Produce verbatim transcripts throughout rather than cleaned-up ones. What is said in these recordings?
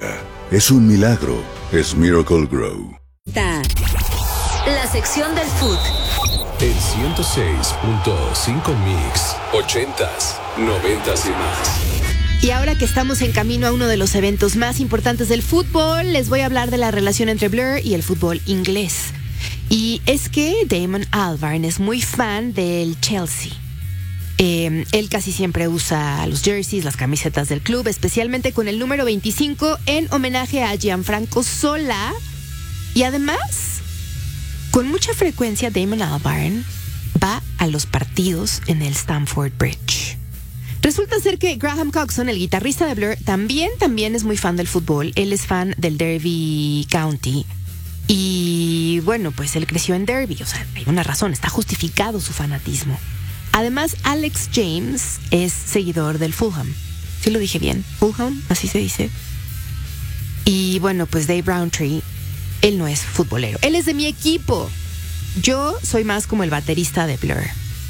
nunca. Es un milagro. Es Miracle Grow. Da. La sección del food. El ciento seis punto cinco Mix. Ochentas, noventas y más. Y ahora que estamos en camino a uno de los eventos más importantes del fútbol, les voy a hablar de la relación entre Blur y el fútbol inglés. Y es que Damon Albarn es muy fan del Chelsea. Eh, él casi siempre usa los jerseys, las camisetas del club, especialmente con el número veinticinco en homenaje a Gianfranco Zola. Y además, con mucha frecuencia Damon Albarn va a los partidos en el Stamford Bridge. Resulta ser que Graham Coxon, el guitarrista de Blur, también, también es muy fan del fútbol. Él es fan del Derby County. Y bueno, pues él creció en Derby. O sea, hay una razón, está justificado su fanatismo. Además, Alex James es seguidor del Fulham. ¿Sí lo dije bien? ¿Fulham? Así se dice. Y bueno, pues Dave Rowntree, él no es futbolero. Él es de mi equipo. Yo soy más como el baterista de Blur.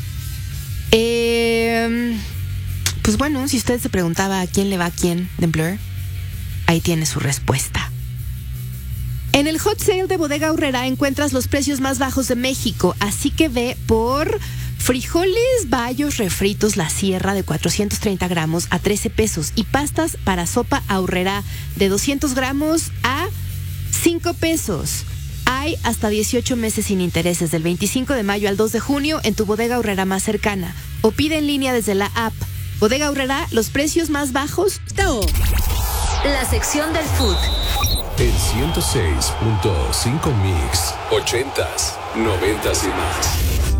Eh, pues bueno, si usted se preguntaba a quién le va a quién de Blur, ahí tiene su respuesta. En el Hot Sale de Bodega Aurrerá encuentras los precios más bajos de México, así que ve por frijoles bayos refritos La Sierra de cuatrocientos treinta gramos a trece pesos y pastas para sopa Aurrerá de doscientos gramos a cinco pesos. Hay hasta dieciocho meses sin intereses del veinticinco de mayo al dos de junio en tu Bodega Aurrerá más cercana o pide en línea desde la app. Bodega Aurrerá, los precios más bajos. Tao. La sección del food. El ciento seis punto cinco Mix. Ochentas, noventas y más.